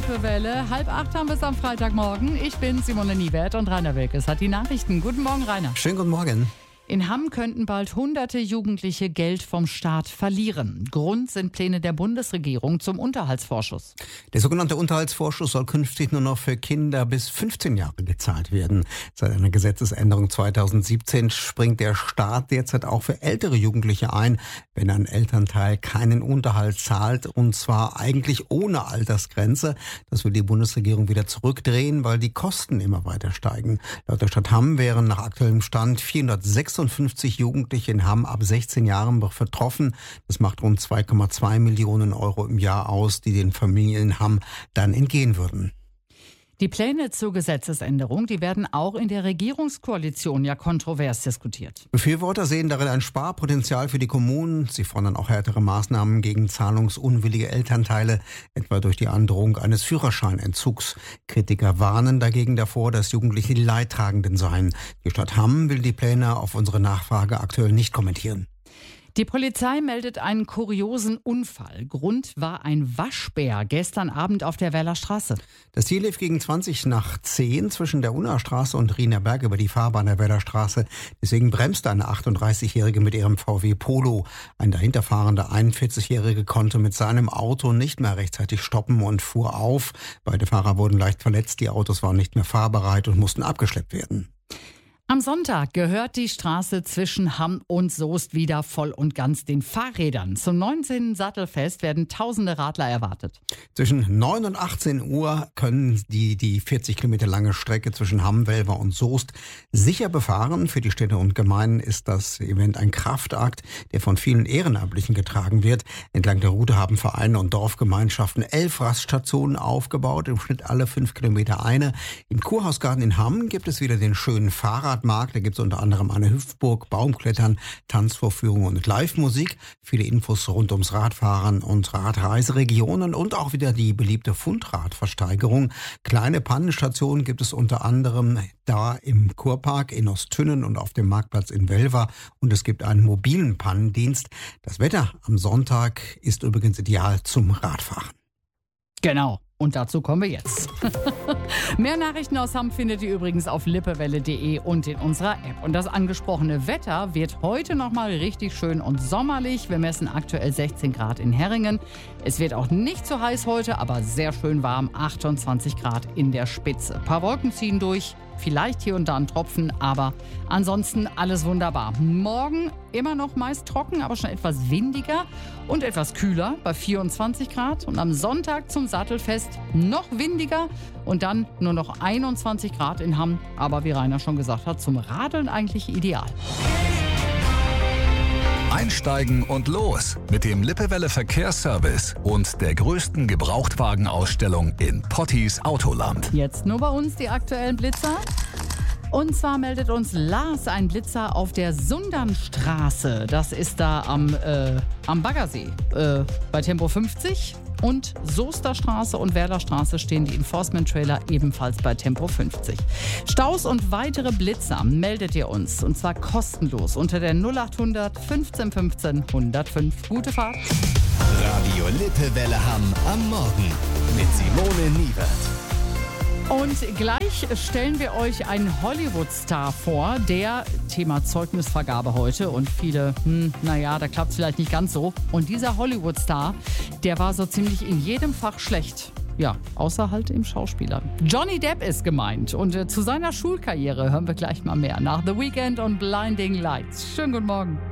Lippewelle. 7:30 haben wir es am Freitagmorgen. Ich bin Simone Niewert und Rainer Wilkes hat die Nachrichten. Guten Morgen, Rainer. Schönen guten Morgen. In Hamm könnten bald hunderte Jugendliche Geld vom Staat verlieren. Grund sind Pläne der Bundesregierung zum Unterhaltsvorschuss. Der sogenannte Unterhaltsvorschuss soll künftig nur noch für Kinder bis 15 Jahre gezahlt werden. Seit einer Gesetzesänderung 2017 springt der Staat derzeit auch für ältere Jugendliche ein, wenn ein Elternteil keinen Unterhalt zahlt, und zwar eigentlich ohne Altersgrenze. Das will die Bundesregierung wieder zurückdrehen, weil die Kosten immer weiter steigen. Laut der Stadt Hamm wären nach aktuellem Stand 456 Jugendliche in Hamm ab 16 Jahren betroffen. Das macht rund 2,2 Millionen Euro im Jahr aus, die den Familien in Hamm dann entgehen würden. Die Pläne zur Gesetzesänderung, die werden auch in der Regierungskoalition ja kontrovers diskutiert. Befürworter sehen darin ein Sparpotenzial für die Kommunen. Sie fordern auch härtere Maßnahmen gegen zahlungsunwillige Elternteile, etwa durch die Androhung eines Führerscheinentzugs. Kritiker warnen dagegen davor, dass Jugendliche die Leidtragenden seien. Die Stadt Hamm will die Pläne auf unsere Nachfrage aktuell nicht kommentieren. Die Polizei meldet einen kuriosen Unfall. Grund war ein Waschbär gestern Abend auf der Werler Straße. Das Tier lief gegen 20:10 zwischen der Unna-Straße und Riener Berg über die Fahrbahn der Werler Straße. Deswegen bremste eine 38-Jährige mit ihrem VW Polo. Ein dahinterfahrender 41-Jährige konnte mit seinem Auto nicht mehr rechtzeitig stoppen und fuhr auf. Beide Fahrer wurden leicht verletzt. Die Autos waren nicht mehr fahrbereit und mussten abgeschleppt werden. Am Sonntag gehört die Straße zwischen Hamm und Soest wieder voll und ganz den Fahrrädern. Zum 19. Sattelfest werden tausende Radler erwartet. Zwischen 9 und 18 Uhr können die 40 Kilometer lange Strecke zwischen Hamm, Welver und Soest sicher befahren. Für die Städte und Gemeinden ist das Event ein Kraftakt, der von vielen Ehrenamtlichen getragen wird. Entlang der Route haben Vereine und Dorfgemeinschaften 11 Raststationen aufgebaut, im Schnitt alle 5 Kilometer eine. Im Kurhausgarten in Hamm gibt es wieder den schönen Fahrradmarkt. Da gibt es unter anderem eine Hüpfburg, Baumklettern, Tanzvorführungen und Live-Musik. Viele Infos rund ums Radfahren und Radreiseregionen und auch wieder die beliebte Fundradversteigerung. Kleine Pannenstationen gibt es unter anderem da im Kurpark in Ostünnen und auf dem Marktplatz in Welver. Und es gibt einen mobilen Pannendienst. Das Wetter am Sonntag ist übrigens ideal zum Radfahren. Genau. Und dazu kommen wir jetzt. Mehr Nachrichten aus Hamm findet ihr übrigens auf lippewelle.de und in unserer App. Und das angesprochene Wetter wird heute nochmal richtig schön und sommerlich. Wir messen aktuell 16 Grad in Herringen. Es wird auch nicht so heiß heute, aber sehr schön warm. 28 Grad in der Spitze. Ein paar Wolken ziehen durch. Vielleicht hier und da ein Tropfen, aber ansonsten alles wunderbar. Morgen immer noch meist trocken, aber schon etwas windiger und etwas kühler bei 24 Grad. Und am Sonntag zum Sattelfest noch windiger und dann nur noch 21 Grad in Hamm. Aber wie Rainer schon gesagt hat, zum Radeln eigentlich ideal. Einsteigen und los mit dem Lippewelle Verkehrsservice und der größten Gebrauchtwagenausstellung in Pottis Autoland. Jetzt nur bei uns die aktuellen Blitzer. Und zwar meldet uns Lars ein Blitzer auf der Sundernstraße. Das ist da am Baggersee bei Tempo 50. Und Soester Straße und Werler Straße stehen die Enforcement-Trailer ebenfalls bei Tempo 50. Staus und weitere Blitzer meldet ihr uns. Und zwar kostenlos unter der 0800 15 15 105. Gute Fahrt. Radio Lippewelle Hamm am Morgen mit Simone Niewert. Und gleich stellen wir euch einen Hollywood-Star vor, der Thema Zeugnisvergabe heute und viele, da klappt es vielleicht nicht ganz so. Und dieser Hollywood-Star, der war so ziemlich in jedem Fach schlecht. Ja, außer halt im Schauspieler. Johnny Depp ist gemeint und zu seiner Schulkarriere hören wir gleich mal mehr nach The Weeknd und Blinding Lights. Schönen guten Morgen.